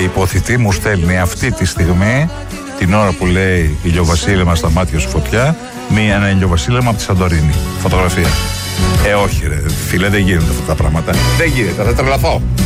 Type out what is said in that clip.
υποθητή μου στέλνει αυτή τη στιγμή, την ώρα που λέει ηλιοβασίλεμα στα μάτια σου φωτιά, ένα ηλιοβασίλεμα από τη Σαντορίνη. Φωτογραφία. Όχι ρε φίλε, δεν γίνονται αυτά τα πράγματα. Δεν γίνεται, θα τρελαθώ.